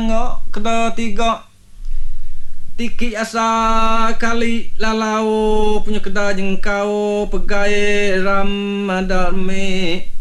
mangga keda tiga tiki asa kali lalau punya kedai jengkau pegai ramadame